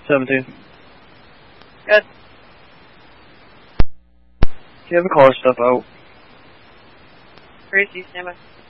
17. Good. Do you have the car stuff out? Gracie, stand by.